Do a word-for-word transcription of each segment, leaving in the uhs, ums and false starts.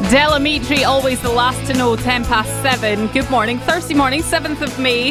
Delamitri, always the last to know, ten past seven. Good morning, Thursday morning, seventh of May.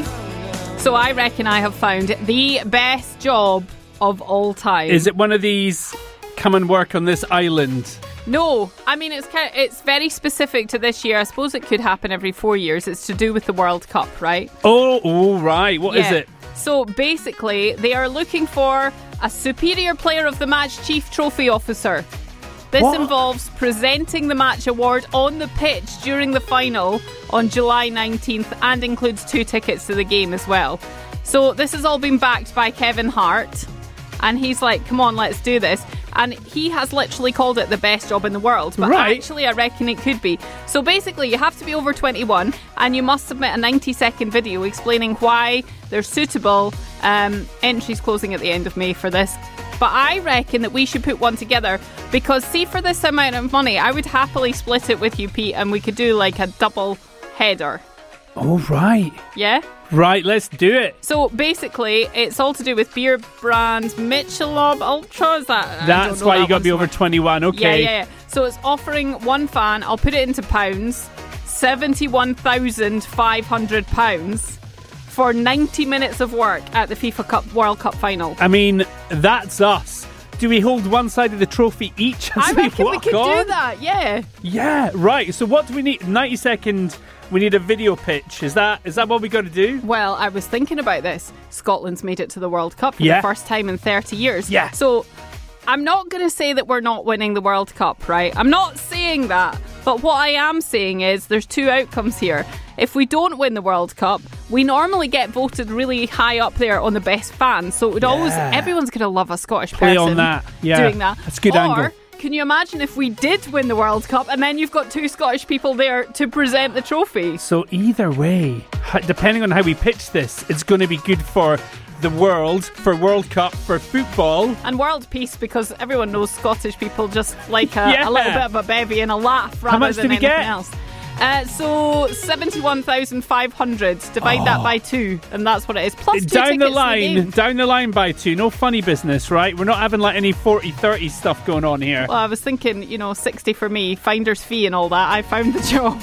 So I reckon I have found the best job of all time. Is it one of these, come and work on this island? No, I mean, it's kind of, it's very specific to this year. I suppose it could happen every four years. It's to do with the World Cup, right? Oh, oh right. What yeah. is it? So basically, they are looking for a Superior Player of the Match Chief Trophy Officer. This What? involves presenting the match award on the pitch during the final on July nineteenth and includes two tickets to the game as well. So this has all been backed by Kevin Hart, and he's like, come on, let's do this. And he has literally called it the best job in the world. But right. actually, I reckon it could be. So basically, you have to be over twenty-one and you must submit a ninety second video explaining why they're suitable. Um, entries closing at the end of May for this. But I reckon that we should put one together because, see, for this amount of money, I would happily split it with you, Pete, and we could do like a double header. Oh, right. Yeah? Right, let's do it. So basically, it's all to do with beer brand Michelob Ultra. Is that? I That's don't know why that you got to be one's over twenty-one. Okay. Yeah, yeah, yeah. So it's offering one fan, I'll put it into pounds, seventy-one thousand five hundred pounds for ninety minutes of work at the FIFA Cup World Cup final. I mean, that's us. Do we hold one side of the trophy each as I we reckon we walk could on? do that, yeah. Yeah, right. So what do we need? ninety second, we need a video pitch. Is that is that what we got to do? Well, I was thinking about this. Scotland's made it to the World Cup for Yeah. the first time in thirty years. Yeah. So I'm not going to say that we're not winning the World Cup, right? I'm not saying that. But what I am saying is there's two outcomes here. If we don't win the World Cup, we normally get voted really high up there on the best fans. So it would always, Yeah. everyone's going to love a Scottish Play person on that. Yeah. doing that. That's a good or, angle. can you imagine if we did win the World Cup and then you've got two Scottish people there to present the trophy? So either way, h- depending on how we pitch this, it's going to be good for the world, for World Cup, for football. And world peace, because everyone knows Scottish people just like a, Yeah. a little bit of a bevy and a laugh rather much than do we anything get? else. Uh, so seventy-one thousand five hundred. Divide that by two, and that's what it is. Plus two Down tickets the to the line, game. down the line by two. No funny business, right? We're not having like any forty thirty stuff going on here. Well, I was thinking, you know, sixty for me, finder's fee and all that. I found the job.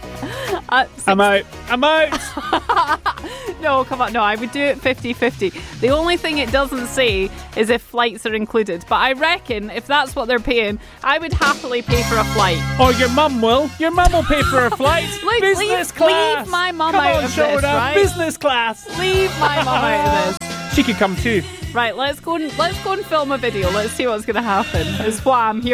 Uh, I'm out. I'm out. No, come on. No, I would do it fifty-fifty. The only thing it doesn't say is if flights are included. But I reckon if that's what they're paying, I would happily pay for a flight. Or your mum will. Your mum will pay for a flight. Look, Business leave, class. leave my mum Come out on, of show this, it up. right? Business class. Leave my mum out of this. She could come too. Right, let's go and let's go and film a video. Let's see what's going to happen. Is what I'm here.